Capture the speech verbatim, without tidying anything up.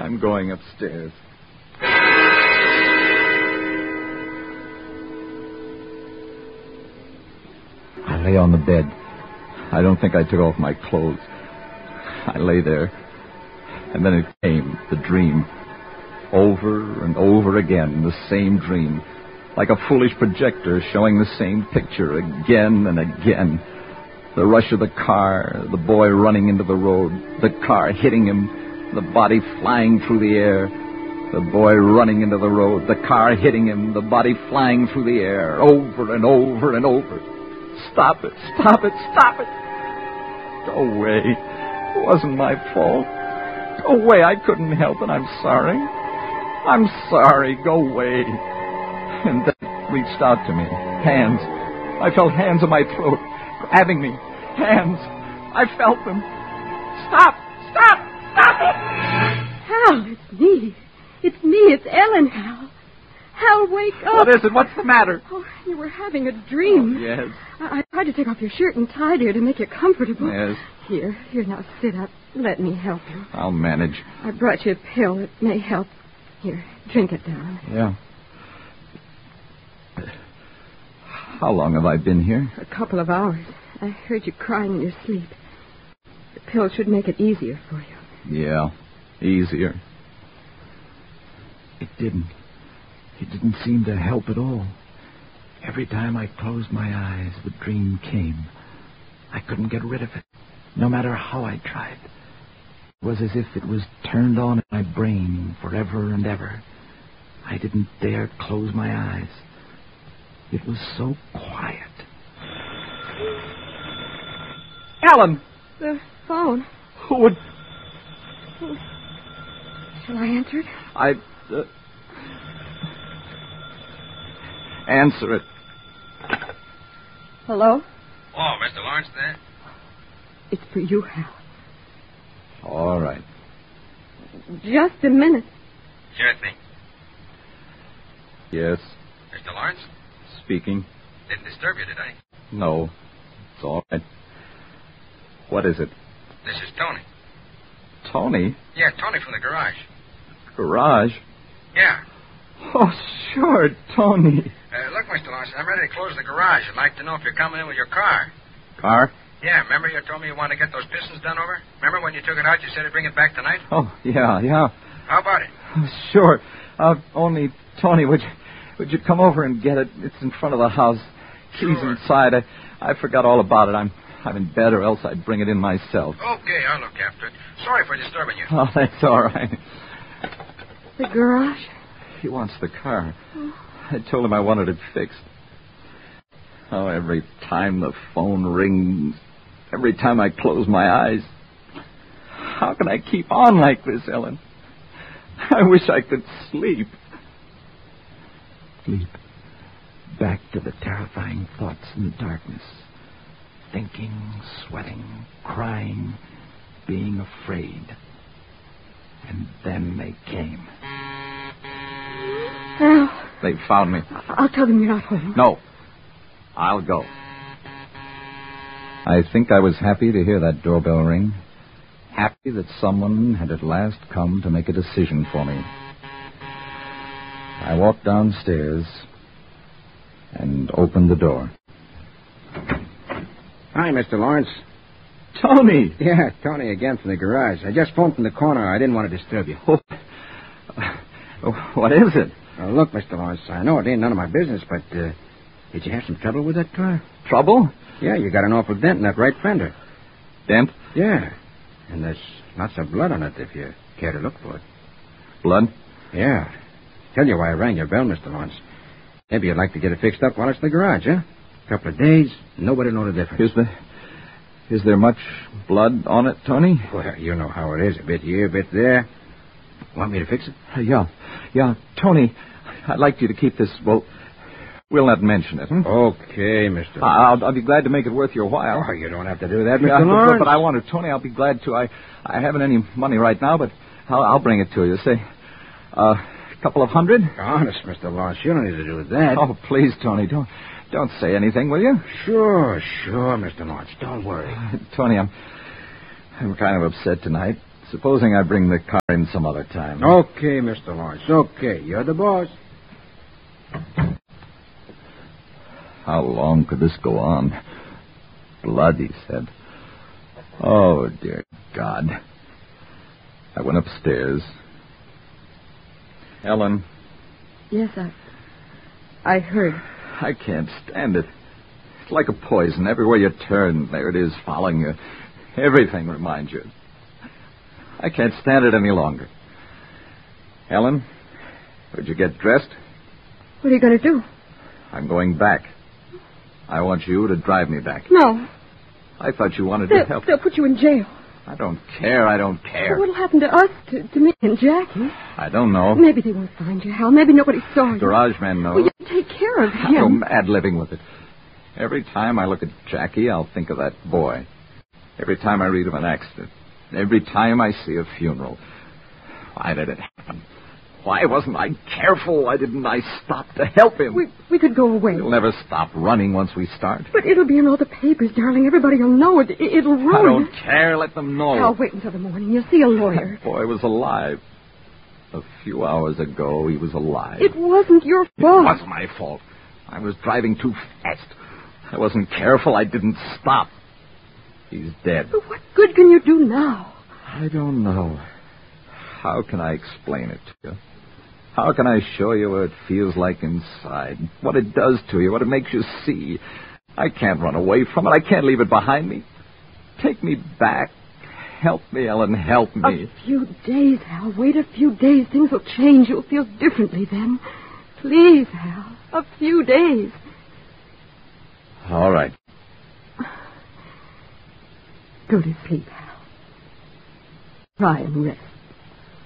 I'm going upstairs. I lay on the bed. I don't think I took off my clothes. I lay there. And then it came, the dream. Over and over again, the same dream. Like a foolish projector showing the same picture again and again. The rush of the car, the boy running into the road, the car hitting him, the body flying through the air. The boy running into the road, the car hitting him, the body flying through the air, over and over and over. Stop it, stop it, stop it. Go away. It wasn't my fault. Go away, I couldn't help it, I'm sorry. I'm sorry, go away. And then it reached out to me. Hands. I felt hands on my throat, grabbing me. Hands. I felt them. Stop! Stop! Stop it! Hal, it's me. It's me. It's Ellen, Hal. Hal, wake up. What is it? What's the matter? Oh, you were having a dream. Oh, yes. I-, I tried to take off your shirt and tie there to make you comfortable. Yes. Here, here, now sit up. Let me help you. I'll manage. I brought you a pill. It may help. Here, drink it down. Yeah. How long have I been here? A couple of hours. I heard you crying in your sleep. The pill should make it easier for you. Yeah, easier. It didn't. It didn't seem to help at all. Every time I closed my eyes, the dream came. I couldn't get rid of it, no matter how I tried. It was as if it was turned on in my brain forever and ever. I didn't dare close my eyes. It was so quiet. Ellen! The phone. Who would... Shall I answer it? I... Uh... Answer it. Hello? Oh, Mister Lawrence there? It's for you, Hal. All right. Just a minute. Sure thing. Yes, Mister Lawrence? speaking. Didn't disturb you, did I? No, it's all right. What is it? This is Tony. Tony? Yeah, Tony from the garage. Garage? Yeah. Oh, sure, Tony. Uh, look, Mister Lawrence, I'm ready to close the garage. I'd like to know if you're coming in with your car. Car? Yeah, remember you told me you wanted to get those pistons done over? Remember when you took it out, you said you'd bring it back tonight? Oh, yeah, yeah. How about it? Sure. Uh, only, Tony, would you, would you come over and get it? It's in front of the house. Keys Sure. inside. I, I forgot all about it. I'm, I'm in bed, or else I'd bring it in myself. Okay, I'll look after it. Sorry for disturbing you. Oh, that's all right. The garage? He wants the car. I told him I wanted it fixed. Oh, every time the phone rings, every time I close my eyes. How can I keep on like this, Ellen? I wish I could sleep. Sleep. Back to the terrifying thoughts in the darkness. Thinking, sweating, crying, being afraid. And then they came. Hal. They found me. I'll tell them you're not home. No. I'll go. I think I was happy to hear that doorbell ring. Happy that someone had at last come to make a decision for me. I walked downstairs and opened the door. Hi, Mister Lawrence. Tony! Yeah, Tony again from the garage. I just phoned from the corner. I didn't want to disturb you. Oh, what is it? Uh, look, Mister Lawrence, I know it ain't none of my business, but uh, did you have some trouble with that car? Trouble? Yeah, you got an awful dent in that right fender. Dent? Yeah, and there's lots of blood on it if you care to look for it. Blood? Yeah. Tell you why I rang your bell, Mister Lawrence. Maybe you'd like to get it fixed up while it's in the garage, huh? A couple of days, nobody know the difference. Is there, is there much blood on it, Tony? Well, you know how it is. A bit here, a bit there. Want me to fix it? Uh, yeah. Yeah, Tony, I'd like you to keep this, well, we'll not mention it. Hmm? Okay, Mister Lawrence. I'll, I'll be glad to make it worth your while. Oh, you don't have to do that, Mister Yeah, Lawrence. but, but I want to, Tony, I'll be glad to. I, I haven't any money right now, but I'll, I'll bring it to you. Say, uh, a couple of hundred? Honest, Mister Lawrence, you don't need to do that. Oh, please, Tony, don't don't say anything, will you? Sure, sure, Mister Lawrence. Don't worry. Tony, I'm I'm kind of upset tonight. Supposing I bring the car in some other time. Okay, Mister Lawrence. Okay. You're the boss. How long could this go on? Blood, he said. Oh, dear God. I went upstairs. Ellen. Yes, I... I heard. I can't stand it. It's like a poison. Everywhere you turn, there it is, following you. Everything reminds you. I can't stand it any longer. Ellen, would you get dressed? What are you going to do? I'm going back. I want you to drive me back. No. I thought you wanted They'll, to help. they'll put you in jail. I don't care. I don't care. What'll happen to us, to, to me and Jackie? I don't know. Maybe they won't find you, Hal. Maybe nobody saw you. Garage man knows. Well, you take care of I'm so him. mad living with it. Every time I look at Jackie, I'll think of that boy. Every time I read of an accident. Every time I see a funeral. Why did it happen? Why wasn't I careful? Why didn't I stop to help him? We, we could go away. We'll never stop running once we start. But it'll be in all the papers, darling. Everybody will know it. it it'll ruin I don't it. care. Let them know. I'll wait until the morning. You'll see a lawyer. That boy was alive. A few hours ago, he was alive. It wasn't your It fault. was my fault. I was driving too fast. I wasn't careful. I didn't stop. He's dead. But what good can you do now? I don't know. How can I explain it to you? How can I show you what it feels like inside? What it does to you, what it makes you see? I can't run away from it. I can't leave it behind me. Take me back. Help me, Ellen. Help me. A few days, Hal. Wait a few days. Things will change. You'll feel differently then. Please, Hal. A few days. All right. Go to sleep, Hal. Try and rest.